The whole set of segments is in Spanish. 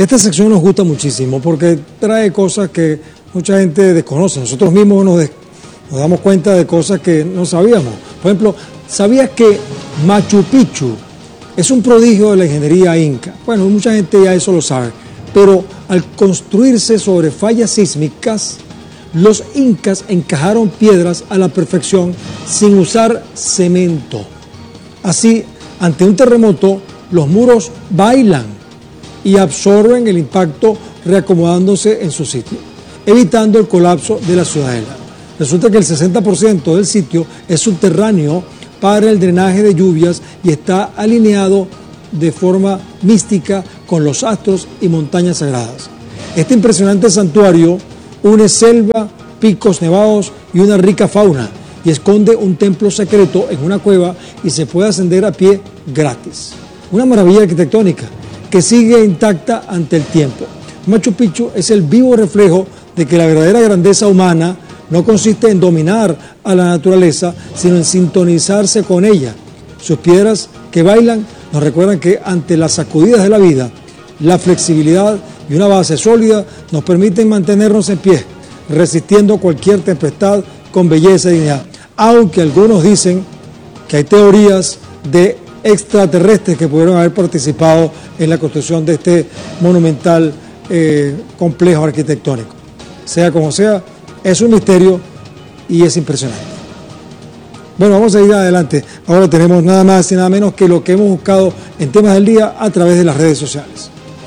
Esta sección nos gusta muchísimo porque trae cosas que mucha gente desconoce. Nosotros mismos nos damos cuenta de cosas que no sabíamos. Por ejemplo, ¿sabías que Machu Picchu es un prodigio de la ingeniería inca? Bueno, mucha gente ya eso lo sabe, pero al construirse sobre fallas sísmicas, los incas encajaron piedras a la perfección sin usar cemento. Así, ante un terremoto, los muros bailan y absorben el impacto reacomodándose en su sitio, evitando el colapso de la ciudadela. Resulta que el 60% del sitio es subterráneo para el drenaje de lluvias y está alineado de forma mística con los astros y montañas sagradas. Este impresionante santuario une selva, picos nevados y una rica fauna y esconde un templo secreto en una cueva y se puede ascender a pie gratis. Una maravilla arquitectónica que sigue intacta ante el tiempo. Machu Picchu es el vivo reflejo de que la verdadera grandeza humana no consiste en dominar a la naturaleza, sino en sintonizarse con ella. Sus piedras que bailan nos recuerdan que ante las sacudidas de la vida, la flexibilidad y una base sólida nos permiten mantenernos en pie, resistiendo cualquier tempestad con belleza y dignidad. Aunque algunos dicen que hay teorías de extraterrestres que pudieron haber participado en la construcción de este monumental complejo arquitectónico. Sea como sea, es un misterio y es impresionante. Bueno, vamos a ir adelante. Ahora tenemos nada más y nada menos que lo que hemos buscado en temas del día a través de las redes sociales.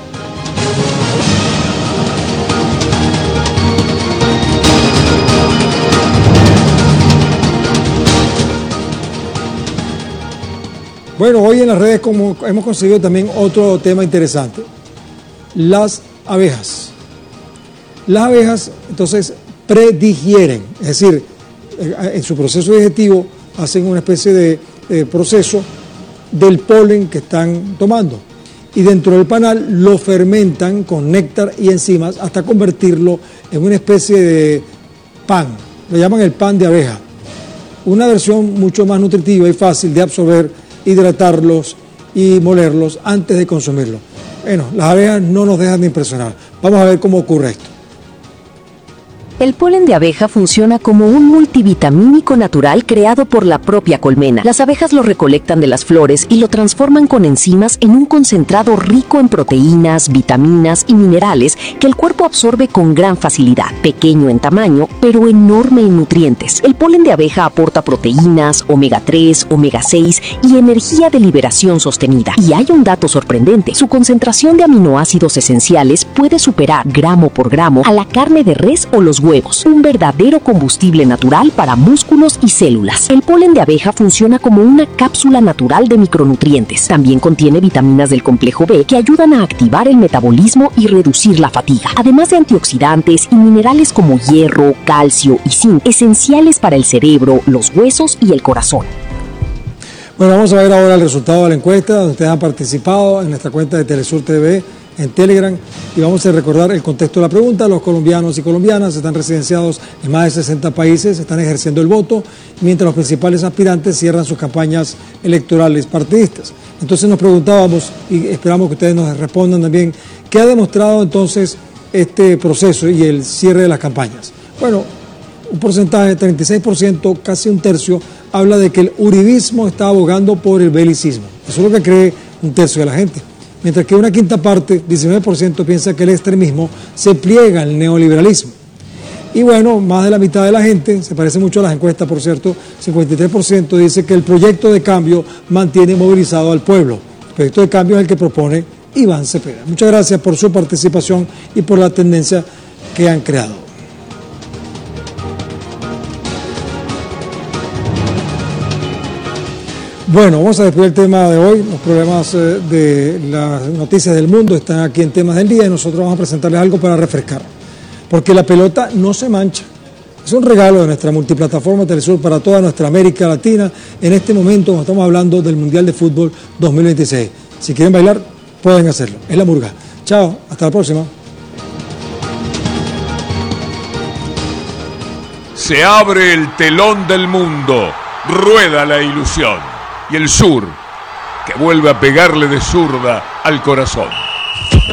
Bueno, hoy en las redes como hemos conseguido también otro tema interesante, las abejas. Las abejas, entonces, predigieren, es decir, en su proceso digestivo hacen una especie de proceso del polen que están tomando y dentro del panal lo fermentan con néctar y enzimas hasta convertirlo en una especie de pan, lo llaman el pan de abeja, una versión mucho más nutritiva y fácil de absorber, hidratarlos y molerlos antes de consumirlos. Bueno, las abejas no nos dejan de impresionar. Vamos a ver cómo ocurre esto. El polen de abeja funciona como un multivitamínico natural creado por la propia colmena. Las abejas lo recolectan de las flores y lo transforman con enzimas en un concentrado rico en proteínas, vitaminas y minerales que el cuerpo absorbe con gran facilidad. Pequeño en tamaño, pero enorme en nutrientes. El polen de abeja aporta proteínas, omega 3, omega 6 y energía de liberación sostenida. Y hay un dato sorprendente. Su concentración de aminoácidos esenciales puede superar gramo por gramo a la carne de res o los huevos, un verdadero combustible natural para músculos y células. El polen de abeja funciona como una cápsula natural de micronutrientes. También contiene vitaminas del complejo B que ayudan a activar el metabolismo y reducir la fatiga, además de antioxidantes y minerales como hierro, calcio y zinc, esenciales para el cerebro, los huesos y el corazón. Bueno, vamos a ver ahora el resultado de la encuesta, donde ustedes han participado en nuestra cuenta de Telesur TV, en Telegram, y vamos a recordar el contexto de la pregunta. Los colombianos y colombianas están residenciados en más de 60 países, están ejerciendo el voto, mientras los principales aspirantes cierran sus campañas electorales partidistas. Entonces nos preguntábamos, y esperamos que ustedes nos respondan también, ¿qué ha demostrado entonces este proceso y el cierre de las campañas? Bueno, un porcentaje de 36%, casi un tercio, habla de que el uribismo está abogando por el belicismo. Eso es lo que cree un tercio de la gente. Mientras que una quinta parte, 19%, piensa que el extremismo se pliega al neoliberalismo. Y bueno, más de la mitad de la gente, se parece mucho a las encuestas, por cierto, 53% dice que el proyecto de cambio mantiene movilizado al pueblo. El proyecto de cambio es el que propone Iván Cepeda. Muchas gracias por su participación y por la tendencia que han creado. Bueno, vamos a despedir el tema de hoy. Los problemas de las noticias del mundo están aquí en Temas del Día y nosotros vamos a presentarles algo para refrescar. Porque la pelota no se mancha. Es un regalo de nuestra multiplataforma Telesur para toda nuestra América Latina. En este momento estamos hablando del Mundial de Fútbol 2026. Si quieren bailar, pueden hacerlo. Es la murga. Chao, hasta la próxima. Se abre el telón del mundo. Rueda la ilusión. Y el sur, que vuelve a pegarle de zurda al corazón.